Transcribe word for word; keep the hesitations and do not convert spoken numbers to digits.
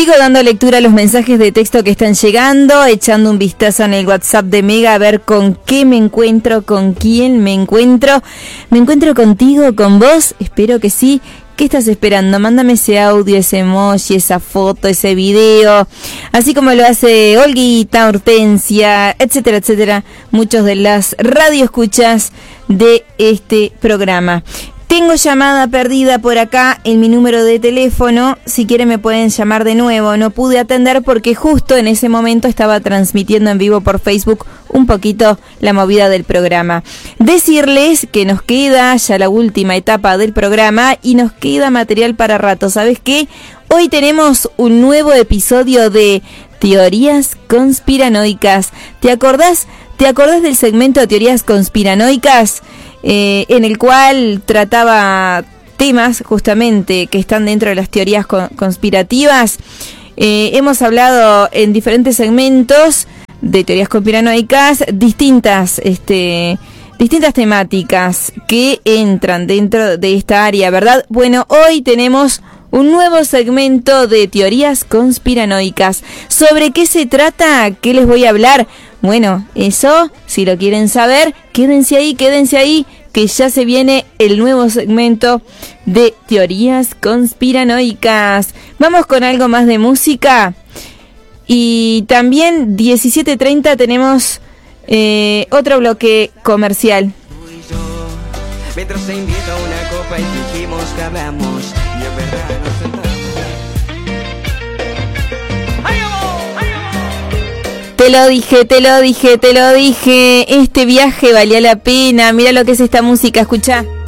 Sigo dando lectura a los mensajes de texto que están llegando, echando un vistazo en el WhatsApp de Mega a ver con qué me encuentro, con quién me encuentro. ¿Me encuentro contigo, con vos? Espero que sí. ¿Qué estás esperando? Mándame ese audio, ese emoji, esa foto, ese video, así como lo hace Olguita, Hortensia, etcétera, etcétera, muchos de las radioescuchas de este programa. Tengo llamada perdida por acá en mi número de teléfono, si quieren me pueden llamar de nuevo. No pude atender porque justo en ese momento estaba transmitiendo en vivo por Facebook un poquito la movida del programa. Decirles que nos queda ya la última etapa del programa y nos queda material para rato. ¿Sabes qué? Hoy tenemos un nuevo episodio de Teorías Conspiranoicas. ¿Te acordás? ¿Te acordás del segmento de Teorías Conspiranoicas? Eh, en el cual trataba temas justamente que están dentro de las teorías con, conspirativas. Eh, hemos hablado en diferentes segmentos de teorías conspiranoicas, distintas, este, distintas temáticas que entran dentro de esta área, ¿verdad? Bueno, hoy tenemos un nuevo segmento de teorías conspiranoicas. ¿Sobre qué se trata? ¿Qué les voy a hablar? Bueno, eso, si lo quieren saber, quédense ahí, quédense ahí, que ya se viene el nuevo segmento de teorías conspiranoicas. Vamos con algo más de música. Y también diecisiete treinta tenemos eh, otro bloque comercial. Tú y yo, mientras se invita una copa y dijimos que hablamos, y en verdad nos sentamos. Te lo dije, te lo dije, te lo dije. Este viaje valía la pena. Mira lo que es esta música, escuchá.